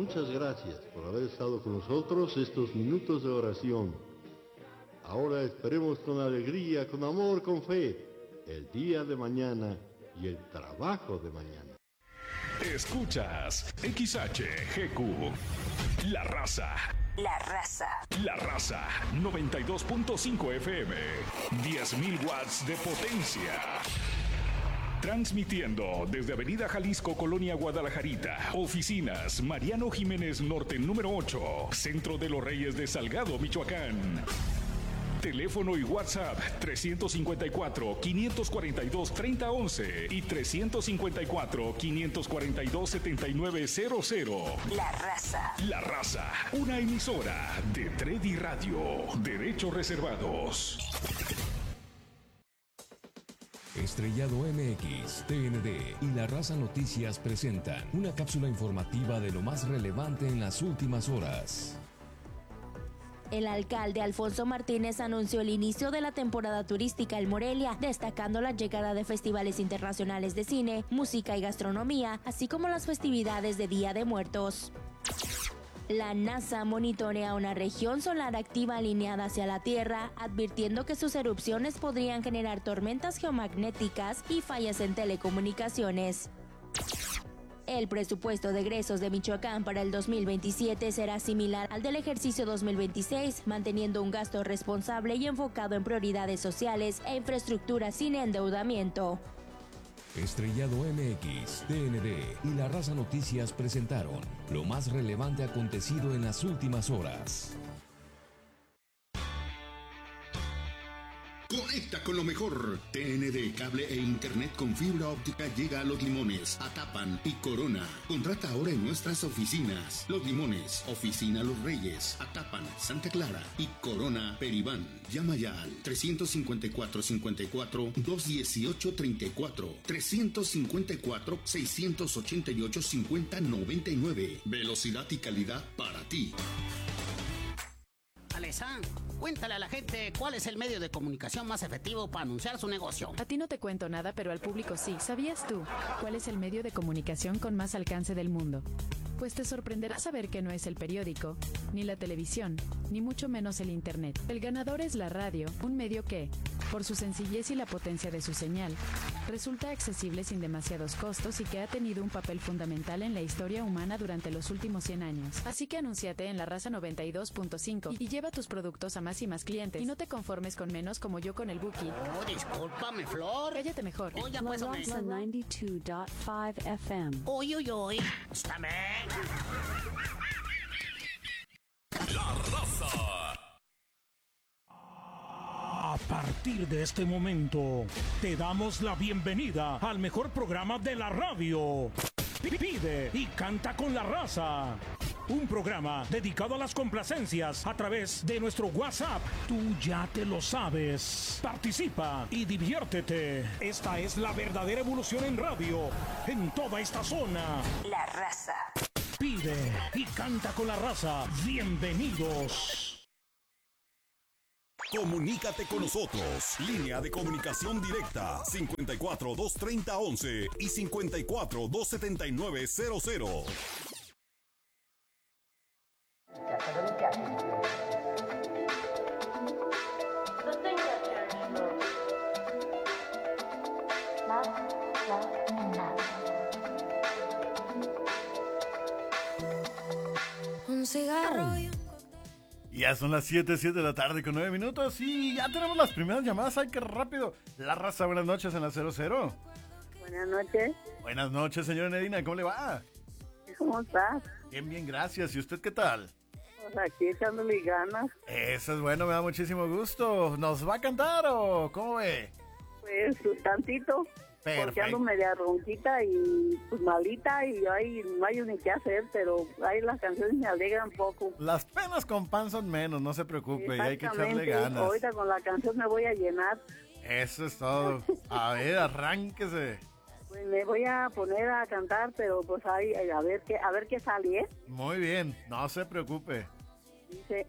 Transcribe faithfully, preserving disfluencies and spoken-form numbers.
muchas gracias por haber estado con nosotros estos minutos de oración. Ahora esperemos con alegría, con amor, con fe, el día de mañana y el trabajo de mañana. Escuchas X H G Q, La Raza. La Raza. La Raza, noventa y dos punto cinco F M, diez mil watts de potencia. Transmitiendo desde Avenida Jalisco, Colonia Guadalajarita. Oficinas Mariano Jiménez Norte número ocho, Centro de los Reyes de Salgado, Michoacán. Teléfono y WhatsApp tres cinco cuatro, cinco cuatro dos, tres cero uno uno y tres cinco cuatro, cinco cuatro dos, siete nueve cero cero. La Raza. La Raza, una emisora de Tredi Radio. Derechos reservados. Estrellado M X, T N D y La Raza Noticias presentan una cápsula informativa de lo más relevante en las últimas horas. El alcalde Alfonso Martínez anunció el inicio de la temporada turística en Morelia, destacando la llegada de festivales internacionales de cine, música y gastronomía, así como las festividades de Día de Muertos. La NASA monitorea una región solar activa alineada hacia la Tierra, advirtiendo que sus erupciones podrían generar tormentas geomagnéticas y fallas en telecomunicaciones. El presupuesto de egresos de Michoacán para el dos mil veintisiete será similar al del ejercicio dos mil veintiséis, manteniendo un gasto responsable y enfocado en prioridades sociales e infraestructura sin endeudamiento. Estrellado M X, T N D y La Raza Noticias presentaron lo más relevante acontecido en las últimas horas. Conecta con lo mejor. T N D, cable e internet con fibra óptica llega a Los Limones, Atapan y Corona. Contrata ahora en nuestras oficinas. Los Limones, Oficina Los Reyes, Atapan, Santa Clara y Corona, Peribán. Llama ya al tres cinco cuatro, cinco cuatro, dos uno ocho, tres cuatro, tres cinco cuatro, seis ocho ocho, cinco cero nueve nueve. Velocidad y calidad para ti. Alesa, cuéntale a la gente cuál es el medio de comunicación más efectivo para anunciar su negocio. A ti no te cuento nada, pero al público sí. ¿Sabías tú cuál es el medio de comunicación con más alcance del mundo? Pues te sorprenderá saber que no es el periódico, ni la televisión, ni mucho menos el internet. El ganador es la radio, un medio que, por su sencillez y la potencia de su señal, resulta accesible sin demasiados costos y que ha tenido un papel fundamental en la historia humana durante los últimos cien años. Así que anúnciate en La Raza noventa y dos punto cinco y lleva tus productos a más y más clientes. Y no te conformes con menos como yo con el Buki. Oh, discúlpame, Flor. Cállate mejor. Oh, ya pues, La Raza noventa y dos punto cinco F M. Uy, uy, uy. Estáme. La Raza. A partir de este momento, te damos la bienvenida al mejor programa de la radio. Pide y canta con La Raza. Un programa dedicado a las complacencias a través de nuestro WhatsApp. Tú ya te lo sabes. Participa y diviértete. Esta es la verdadera evolución en radio, en toda esta zona. La Raza. Pide y canta con La Raza. Bienvenidos. Comunícate con nosotros. Línea de comunicación directa cincuenta y cuatro, doscientos treinta, once y cincuenta y cuatro, doscientos setenta y nueve, cero cero. Un cigarro y un... Ya son las siete, siete de la tarde con nueve minutos y ya tenemos las primeras llamadas. ¡Ay, qué rápido! La Raza, buenas noches en la cero cero. Buenas noches. Buenas noches, señora Nedina, ¿cómo le va? ¿Cómo estás? Bien, bien, gracias. ¿Y usted qué tal? Pues aquí echándole ganas. Eso es bueno, me da muchísimo gusto. ¿Nos va a cantar o cómo ve? Pues tantito. Perfecto. Porque ando media ronquita y pues malita y ahí no hay ni qué hacer, pero ahí las canciones me alegran un poco. Las penas con pan son menos, no se preocupe, y hay que echarle ganas. Ahorita con la canción me voy a llenar. Eso es todo. A ver, arránquese. Pues me voy a poner a cantar, pero pues ahí a ver qué, a ver qué sale, ¿eh? Muy bien, no se preocupe. Dice